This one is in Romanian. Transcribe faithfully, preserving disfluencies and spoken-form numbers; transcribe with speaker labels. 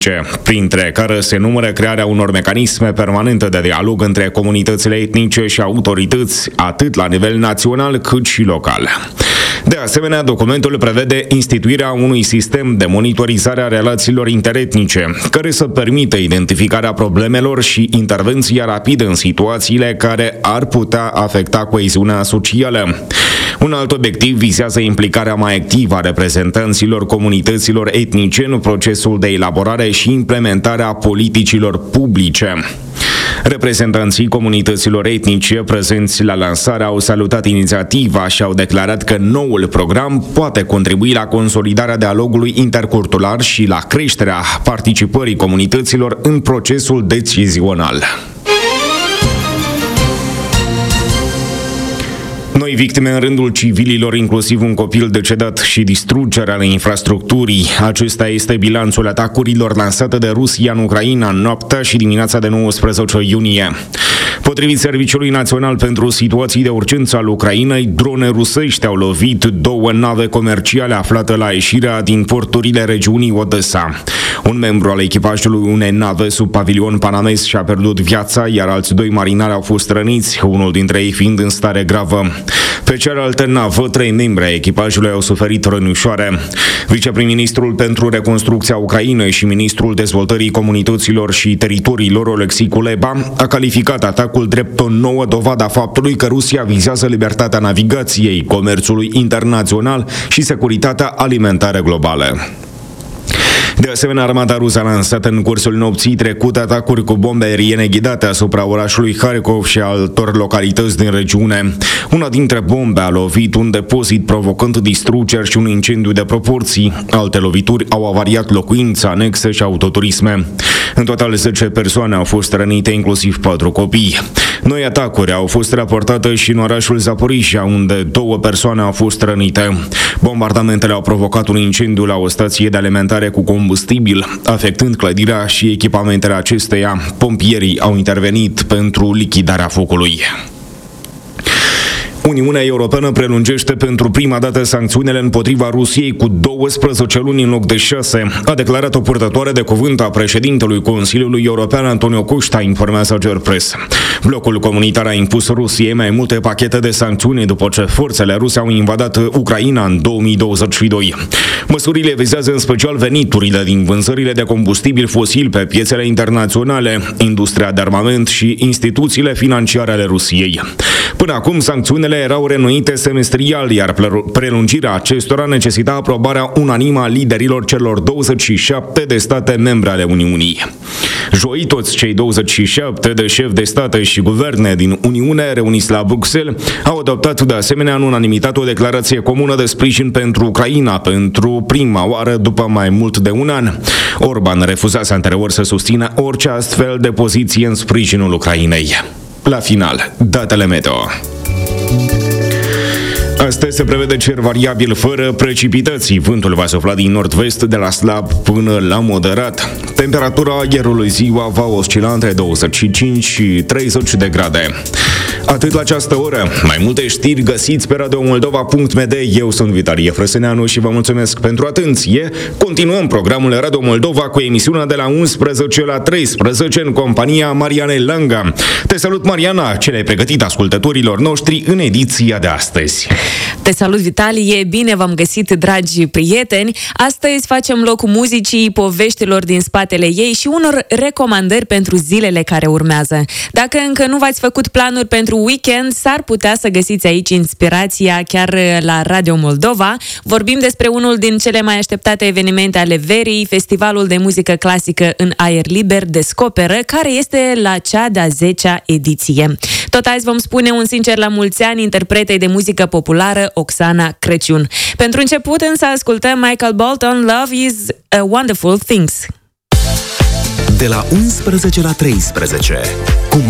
Speaker 1: printre care se numără crearea unor mecanisme permanente de dialog între comunitățile etnice și autorități, atât la nivel național cât și local. De asemenea, documentul prevede instituirea unui sistem de monitorizare a relațiilor interetnice, care să permită identificarea problemelor și intervenția rapidă în situațiile care ar putea afecta coeziunea socială. Un alt obiectiv vizează implicarea mai activă a reprezentanților comunităților etnice în procesul de elaborare și implementarea politicilor publice. Reprezentanții comunităților etnice prezenți la lansare au salutat inițiativa și au declarat că noul program poate contribui la consolidarea dialogului intercultural și la creșterea participării comunităților în procesul decizional. Noi victime în rândul civililor, inclusiv un copil decedat și distrugerea ale infrastructurii. Acesta este bilanțul atacurilor lansate de Rusia în Ucraina în noaptea și dimineața de nouăsprezece iunie. Potrivit Serviciului Național pentru Situații de Urgență al Ucrainei, drone rusești au lovit două nave comerciale aflate la ieșirea din porturile regiunii Odessa. Un membru al echipajului unei nave sub pavilion panamez și-a pierdut viața, iar alți doi marinari au fost răniți, unul dintre ei fiind în stare gravă. Pe cealaltă navă, trei membri ai echipajului au suferit răni ușoare. Viceprim-ministrul pentru reconstrucția Ucrainei și ministrul dezvoltării comunităților și teritoriilor, Oleksiy Kuleba, a calificat atacul drept o nouă dovadă a faptului că Rusia vizează libertatea navigației, comerțului internațional și securitatea alimentară globală. De asemenea, armata rusă a lansat în cursul nopții trecute atacuri cu bombe aeriene ghidate asupra orașului Harkov și altor localități din regiune. Una dintre bombe a lovit un depozit, provocând distrugeri și un incendiu de proporții. Alte lovituri au avariat locuințe, anexe și autoturisme. În total, zece persoane au fost rănite, inclusiv patru copii. Noi atacuri au fost raportate și în orașul Zaporizhia, unde două persoane au fost rănite. Bombardamentele au provocat un incendiu la o stație de alimentare cu combustibil, afectând clădirea și echipamentele acesteia. Pompierii au intervenit pentru lichidarea focului. Uniunea Europeană prelungește pentru prima dată sancțiunile împotriva Rusiei cu douăsprezece luni în loc de șase, a declarat o purtătoare de cuvânt a președintelui Consiliului European, Antonio Costa, informează Gerpress. Blocul comunitar a impus Rusiei mai multe pachete de sancțiuni după ce forțele ruse au invadat Ucraina în două mii douăzeci și doi. Măsurile vizează în special veniturile din vânzările de combustibil fosil pe piețele internaționale, industria de armament și instituțiile financiare ale Rusiei. Până acum, sancțiunile erau renuite semestrial, iar prelungirea acestora necesita aprobarea unanimă a liderilor celor douăzeci și șapte de state membre ale Uniunii. Joi, toți cei douăzeci și șapte de șefi de state și guverne din Uniune reuniți la Bruxelles au adoptat de asemenea în unanimitate o declarație comună de sprijin pentru Ucraina pentru prima oară după mai mult de un an. Orban refuzase anterior să susțină orice astfel de poziție în sprijinul Ucrainei. La final, datele meteo. Astăzi se prevede cer variabil fără precipitații. Vântul va sufla din nord-vest de la slab până la moderat. Temperatura aerului ziua va oscila între douăzeci și cinci și treizeci de grade. Atât la această oră. Mai multe știri găsiți pe radio moldova punct m d. Eu sunt Vitalie Frăsăneanu și vă mulțumesc pentru atenție. Continuăm programul Radio Moldova cu emisiunea de la unsprezece la treisprezece în compania Marianei Langa. Te salut, Mariana, ce le-ai pregătit ascultătorilor noștri în ediția de astăzi.
Speaker 2: Te salut, Vitalie, bine v-am găsit, dragi prieteni. Astăzi facem loc muzicii, poveștilor din spatele ei și unor recomandări pentru zilele care urmează. Dacă încă nu v-ați făcut planuri pentru weekend, s-ar putea să găsiți aici inspirația chiar la Radio Moldova. Vorbim despre unul din cele mai așteptate evenimente ale verii, Festivalul de Muzică Clasică în Aer Liber Descoperă, care este la cea de-a zecea ediție. Tot azi vom spune un sincer la mulți ani interpretei de muzică populară Oxana Crăciun. Pentru început însă ascultăm Michael Bolton, Love is a Wonderful Things.
Speaker 3: De la unsprezece la treisprezece cu